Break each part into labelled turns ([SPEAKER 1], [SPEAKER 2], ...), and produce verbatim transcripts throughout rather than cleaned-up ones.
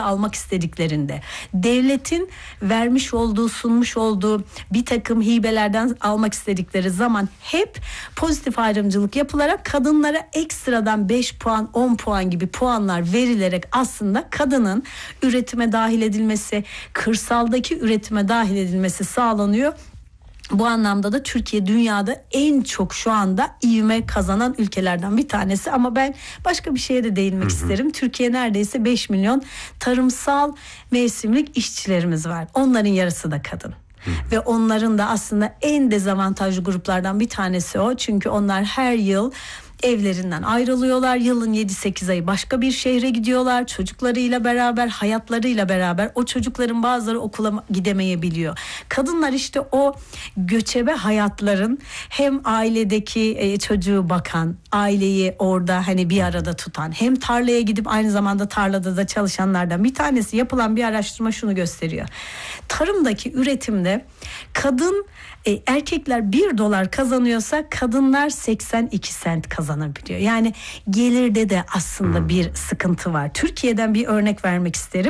[SPEAKER 1] almak istediklerinde, devletin vermiş olduğu, sunmuş olduğu bir takım hibelerden almak istedikleri zaman hep pozitif ayrımcılık yapılarak kadınlara ekstradan beş puan, on puan gibi puanlar verilerek aslında kadının üretime dahil edilmesi, kırsaldaki üretime dahil edilmesi sağlanıyor. Bu anlamda da Türkiye dünyada en çok şu anda ivme kazanan ülkelerden bir tanesi. Ama ben başka bir şeye de değinmek hı hı. isterim. Türkiye neredeyse beş milyon tarımsal mevsimlik işçilerimiz var. Onların yarısı da kadın. Hı. Ve onların da aslında en dezavantajlı gruplardan bir tanesi o. Çünkü onlar her yıl evlerinden ayrılıyorlar. Yılın yedi sekiz ayı başka bir şehre gidiyorlar. Çocuklarıyla beraber, hayatlarıyla beraber. O çocukların bazıları okula gidemeyebiliyor. Kadınlar işte o göçebe hayatların hem ailedeki e, çocuğu bakan, aileyi orada hani bir arada tutan, hem tarlaya gidip aynı zamanda tarlada da çalışanlardan bir tanesi. Yapılan bir araştırma şunu gösteriyor. Tarımdaki üretimde kadın E, erkekler bir dolar kazanıyorsa kadınlar seksen iki sent kazanabiliyor. Yani gelirde de aslında hmm. bir sıkıntı var. Türkiye'den bir örnek vermek isterim.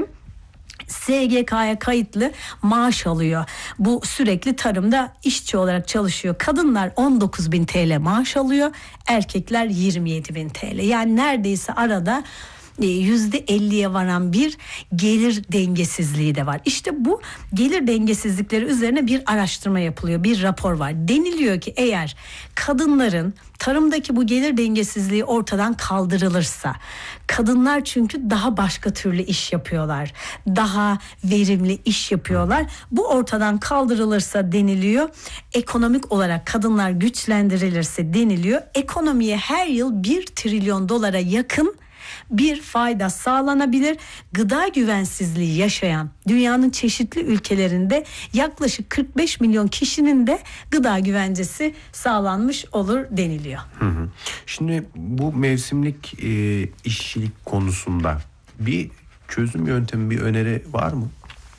[SPEAKER 1] S G K'ya kayıtlı maaş alıyor. Bu sürekli tarımda işçi olarak çalışıyor. Kadınlar on dokuz bin T L maaş alıyor. Erkekler yirmi yedi bin T L. Yani neredeyse arada yüzde elliye varan bir gelir dengesizliği de var. İşte bu gelir dengesizlikleri üzerine bir araştırma yapılıyor. Bir rapor var. Deniliyor ki eğer kadınların tarımdaki bu gelir dengesizliği ortadan kaldırılırsa, kadınlar çünkü daha başka türlü iş yapıyorlar. Daha verimli iş yapıyorlar. Bu ortadan kaldırılırsa deniliyor. Ekonomik olarak kadınlar güçlendirilirse deniliyor. Ekonomiye her yıl bir trilyon dolara yakın bir fayda sağlanabilir. Gıda güvensizliği yaşayan dünyanın çeşitli ülkelerinde yaklaşık kırk beş milyon kişinin de gıda güvencesi sağlanmış olur deniliyor.
[SPEAKER 2] Hı hı. Şimdi bu mevsimlik e, işçilik konusunda bir çözüm yöntemi, bir öneri var mı?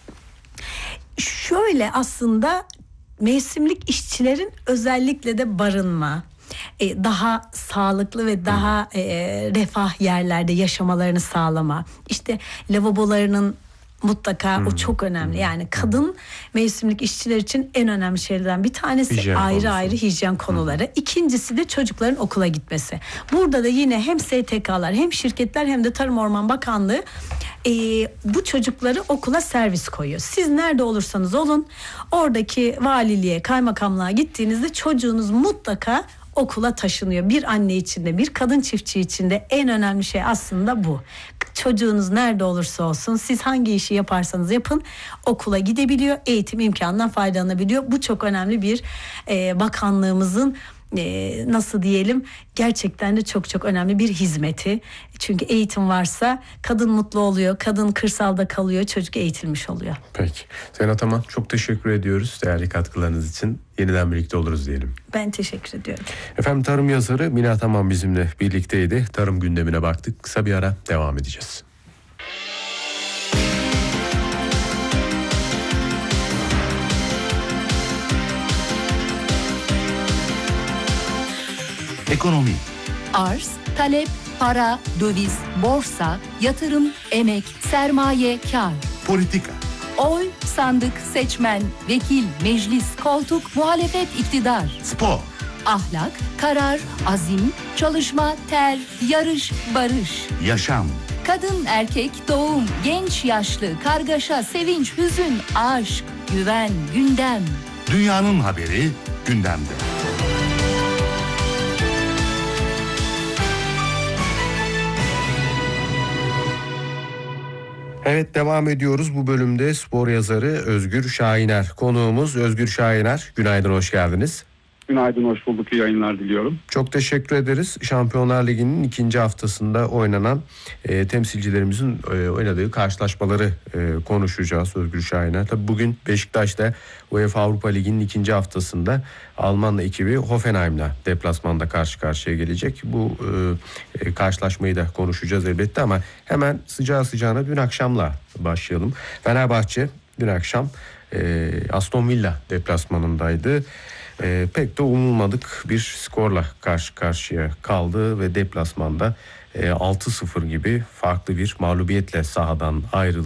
[SPEAKER 1] Şöyle aslında mevsimlik işçilerin özellikle de barınma, daha sağlıklı ve daha e, refah yerlerde yaşamalarını sağlama. İşte lavabolarının mutlaka hmm. o çok önemli. Yani kadın hmm. mevsimlik işçiler için en önemli şeylerden bir tanesi hijyen ayrı konusu. ayrı hijyen konuları. Hmm. İkincisi de çocukların okula gitmesi. Burada da yine hem S T K'lar hem şirketler hem de Tarım Orman Bakanlığı e, bu çocukları okula servis koyuyor. Siz nerede olursanız olun oradaki valiliğe, kaymakamlığa gittiğinizde çocuğunuz mutlaka okula taşınıyor. Bir anne için de bir kadın çiftçi için de en önemli şey aslında bu. Çocuğunuz nerede olursa olsun siz hangi işi yaparsanız yapın okula gidebiliyor. Eğitim imkanından faydalanabiliyor. Bu çok önemli bir e, bakanlığımızın e, nasıl diyelim gerçekten de çok çok önemli bir hizmeti. Çünkü eğitim varsa kadın mutlu oluyor. Kadın kırsalda kalıyor. Çocuk eğitilmiş oluyor.
[SPEAKER 2] Peki. Sayın Ataman çok teşekkür ediyoruz değerli katkılarınız için. Yeniden birlikte oluruz diyelim.
[SPEAKER 1] Ben teşekkür ediyorum.
[SPEAKER 2] Efendim tarım yazarı Mine Ataman bizimle birlikteydi. Tarım gündemine baktık. Kısa bir ara devam edeceğiz.
[SPEAKER 3] Ekonomi.
[SPEAKER 4] Arz, talep, para, döviz, borsa, yatırım, emek, sermaye, kar.
[SPEAKER 3] Politika.
[SPEAKER 4] Oy, sandık, seçmen, vekil, meclis, koltuk, muhalefet, iktidar.
[SPEAKER 3] Spor.
[SPEAKER 4] Ahlak, karar, azim, çalışma, ter, yarış, barış.
[SPEAKER 3] Yaşam.
[SPEAKER 4] Kadın, erkek, doğum, genç, yaşlı, kargaşa, sevinç, hüzün, aşk, güven, gündem.
[SPEAKER 3] Dünyanın haberi gündemde.
[SPEAKER 2] Evet devam ediyoruz. Bu bölümde spor yazarı Özgür Şahiner konuğumuz. Özgür Şahiner, günaydın, hoş geldiniz.
[SPEAKER 5] Günaydın, hoş bulduk. İyi yayınlar diliyorum.
[SPEAKER 2] Çok teşekkür ederiz. Şampiyonlar Ligi'nin ikinci haftasında oynanan e, temsilcilerimizin e, oynadığı karşılaşmaları e, konuşacağız Özgür Şahiner. Tabii bugün Beşiktaş'ta UEFA Avrupa Ligi'nin ikinci haftasında Alman ekibi Hoffenheim'la deplasmanda karşı karşıya gelecek. Bu e, e, karşılaşmayı da konuşacağız elbette ama hemen sıcağı sıcağına dün akşamla başlayalım. Fenerbahçe dün akşam e, Aston Villa deplasmanındaydı. E, pek de umulmadık bir skorla karşı karşıya kaldı ve deplasmanda e, altı sıfır gibi farklı bir mağlubiyetle sahadan ayrıldı.